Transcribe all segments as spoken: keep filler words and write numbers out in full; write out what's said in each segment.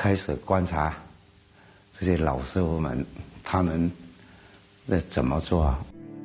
开始观察这些老师傅们，他们在怎么做。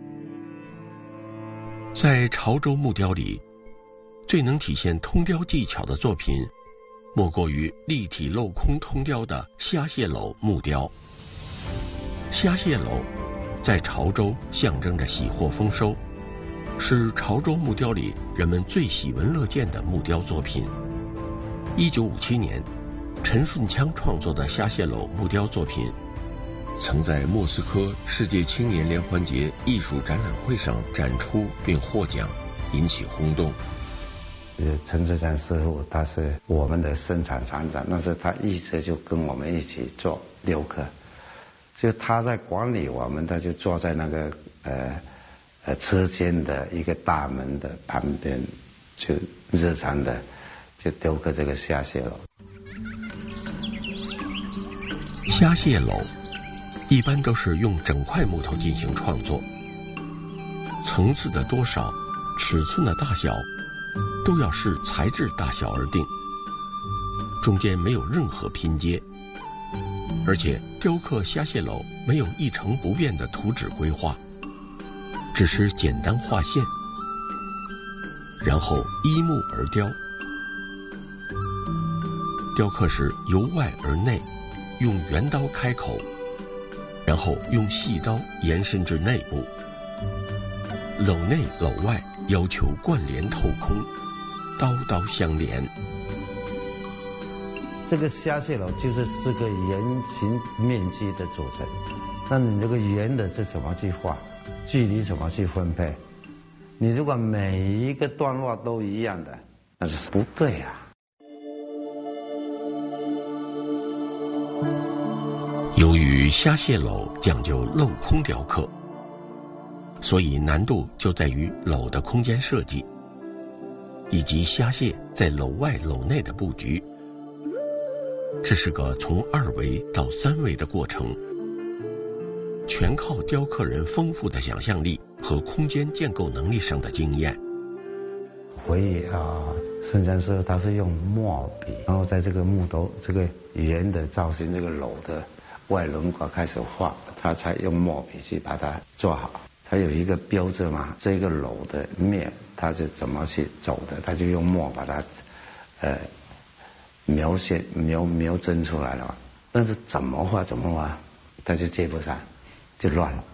在潮州木雕里，最能体现通雕技巧的作品，莫过于立体镂空通雕的虾蟹篓木雕。虾蟹篓在潮州象征着喜获丰收，是潮州木雕里人们最喜闻乐见的木雕作品。一九五七年，陈顺枪创作的虾蟹篓木雕作品，曾在莫斯科世界青年联欢节艺术展览会上展出并获奖，引起轰动。 呃，陈志山师傅他是我们的生产厂长，但是他一直就跟我们一起做雕刻，就他在管理我们，他就坐在那个呃呃车间的一个大门的旁边，就日常的就雕刻这个虾蟹篓。 虾蟹篓一般都是用整块木头进行创作，层次的多少、尺寸的大小都要视材质大小而定，中间没有任何拼接，而且雕刻虾蟹篓没有一成不变的图纸规划，只是简单画线，然后依木而雕。雕刻时由外而内，用圆刀开口，然后用细刀延伸至内部，篓内篓外要求贯连透空，刀刀相连。 这个虾蟹篓就是四个圆形面积的组成，那你这个圆的是怎么去画，距离怎么去分配？你如果每一个段落都一样的，那是不对啊。 由于虾蟹篓讲究镂空雕刻，所以难度就在于篓的空间设计，以及虾蟹在篓外篓内的布局。这是个从二维到三维的过程，全靠雕刻人丰富的想象力和空间建构能力上的经验。 回忆啊，孙江师傅他是用墨笔，然后在这个木头这个圆的造型，这个篓的外轮廓开始画，他才用墨笔去把它做好。他有一个标志嘛，这个篓的面他是怎么去走的，他就用墨把它呃描写描描真出来了嘛。但是怎么画怎么画，他就接不上，就乱了。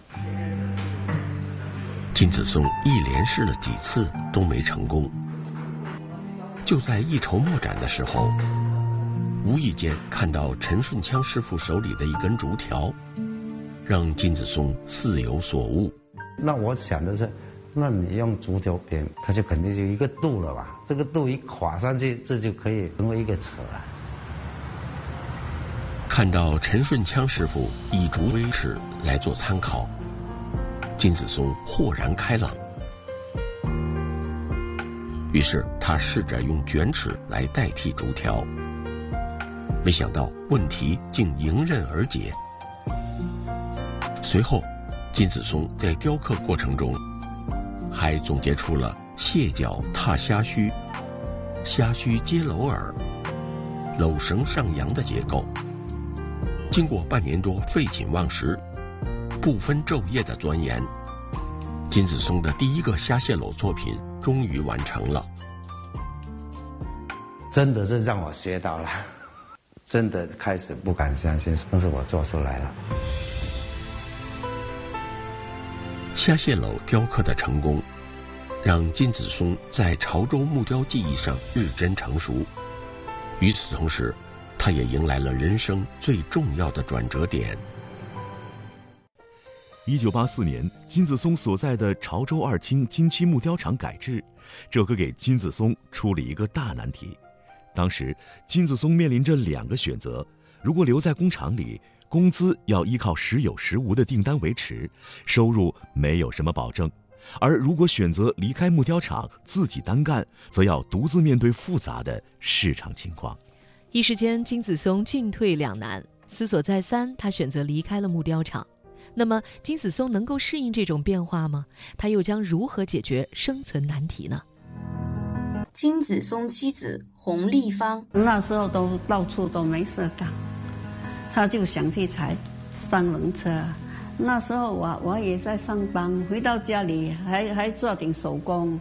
金子松一连试了几次都没成功，就在一筹莫展的时候，无意间看到陈顺枪师傅手里的一根竹条，让金子松似有所悟。 那我想的是，那你用竹条编，它就肯定就一个度了吧？这个度一垮上去，这就可以成为一个尺了。 看到陈顺枪师傅以竹为尺来做参考，金子松豁然开朗。于是他试着用卷尺来代替竹条，没想到问题竟迎刃而解。随后金子松在雕刻过程中还总结出了蟹脚踏虾须、虾须接篓耳、篓绳上扬的结构。经过半年多废寝忘食、不分昼夜的钻研，金子松的第一个虾蟹篓作品终于完成了。 真的是让我学到了，真的开始不敢相信，但是我做出来了。 虾蟹篓雕刻的成功，让金子松在潮州木雕技艺上日臻成熟。与此同时，他也迎来了人生最重要的转折点。 一九八四年，金子松所在的潮州二清金漆木雕厂改制，这可给金子松出了一个大难题。当时，金子松面临着两个选择：如果留在工厂里，工资要依靠时有时无的订单维持，收入没有什么保证；而如果选择离开木雕厂自己单干，则要独自面对复杂的市场情况。 一时间，金子松进退两难，思索再三，他选择离开了木雕厂。那么，金子松能够适应这种变化吗？他又将如何解决生存难题呢？ 金子松妻子洪丽芳。 那时候都到处都没事干，他就想去踩三轮车。那时候我我也在上班，回到家里还还做点手工。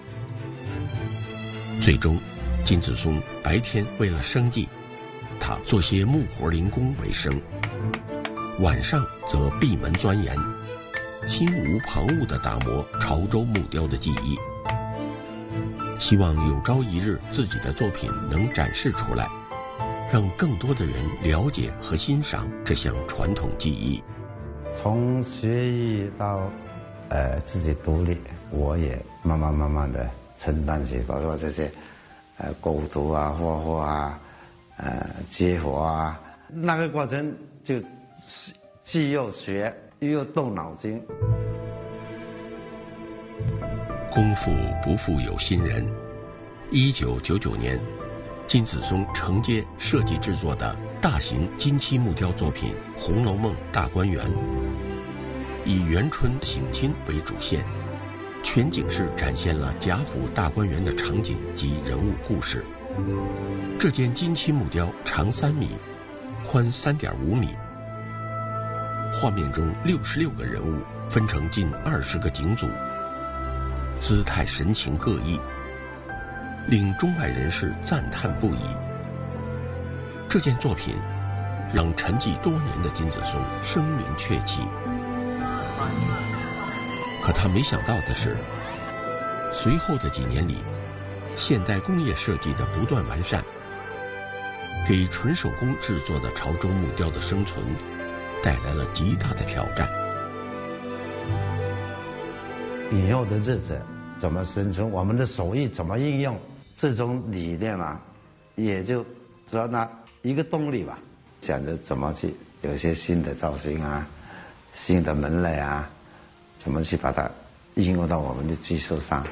最终，金子松白天为了生计，他做些木活零工为生，晚上则闭门钻研，心无旁骛地打磨潮州木雕的技艺，希望有朝一日自己的作品能展示出来，让更多的人了解和欣赏这项传统技艺。 从学艺到呃自己独立，我也慢慢慢慢的承担起，包括这些呃构图啊、画画啊、呃接活啊，那个过程就既又学又动脑筋。 功夫不负有心人，一九九九年，金子松承接设计制作的大型金漆木雕作品《红楼梦大观园》，以元春省亲为主线，全景式展现了贾府大观园的场景及人物故事。这件金漆木雕长三米，宽三点五米，画面中六十六个人物分成近二十个景组，姿态神情各异，令中外人士赞叹不已。这件作品让沉寂多年的金子松声名鹊起。可他没想到的是，随后的几年里，现代工业设计的不断完善，给纯手工制作的潮州木雕的生存带来了极大的挑战。 以后的日子怎么生存，我们的手艺怎么应用，这种理念啊，也就主要那一个动力吧，想着怎么去有一些新的造型啊，新的门类啊，怎么去把它应用到我们的技术上。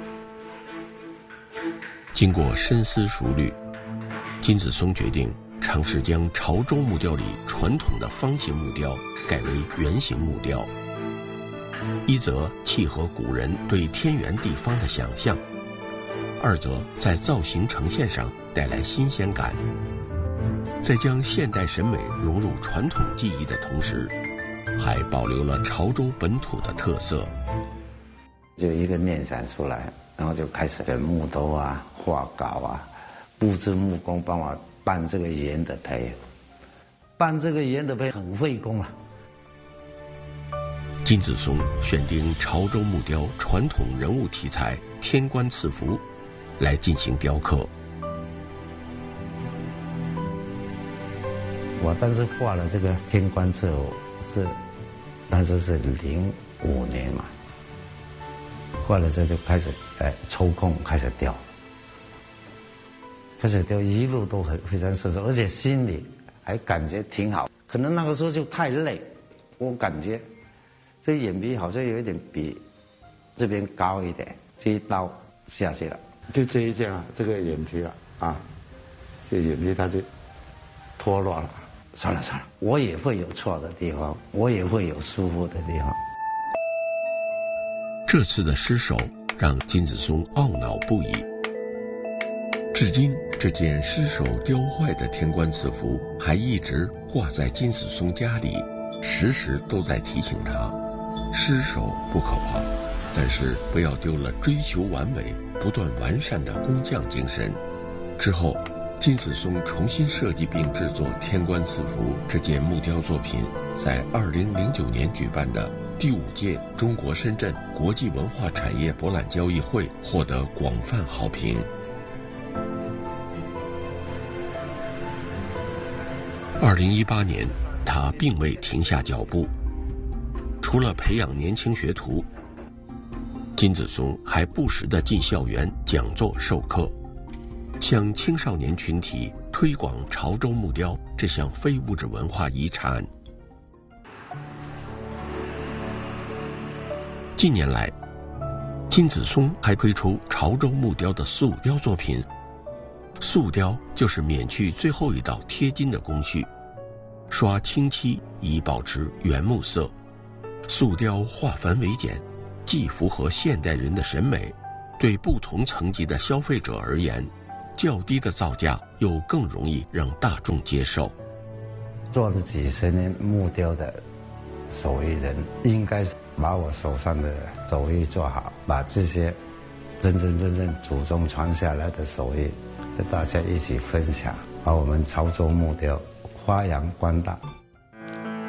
经过深思熟虑，金子松决定尝试将潮州木雕里传统的方形木雕改为圆形木雕，一则契合古人对天圆地方的想象，二则在造型呈现上带来新鲜感，在将现代审美融入传统技艺的同时，还保留了潮州本土的特色。 就一个念想出来，然后就开始跟木头啊、画稿啊、布置木工，帮我办这个圆的胚，办这个圆的胚很费工啊。 金子松选定潮州木雕传统人物题材天官赐福来进行雕刻。 我当时画了这个天官赐福是，当时是零五年嘛，画了这就开始哎抽空开始雕，开始雕一路都很非常顺手，而且心里还感觉挺好。可能那个时候就太累，我感觉这眼皮好像有一点比这边高一点，这一刀下去了，就这一件啊，这个眼皮了啊，这眼皮它就脱落了。算了算了，我也会有错的地方，我也会有疏忽的地方。 这次的失手让金子松懊恼不已，至今这件失手雕坏的天官赐福还一直挂在金子松家里，时时都在提醒他，失手不可怕，但是不要丢了追求完美、不断完善的工匠精神。之后金子松重新设计并制作天官赐福这件木雕作品，在二零零九年举办的第五届中国深圳国际文化产业博览交易会获得广泛好评。二零一八年，他并未停下脚步，除了培养年轻学徒，金子松还不时地进校园讲座授课，向青少年群体推广潮州木雕这项非物质文化遗产。近年来，金子松还推出潮州木雕的素雕作品。素雕就是免去最后一道贴金的工序，刷清漆以保持原木色。素雕化繁为简，既符合现代人的审美， 对不同层级的消费者而言，较低的造价又更容易让大众接受。 做了几十年木雕的手艺人，应该是把我手上的手艺做好，把这些真真正正祖宗传下来的手艺和大家一起分享，把我们潮州木雕发扬光大。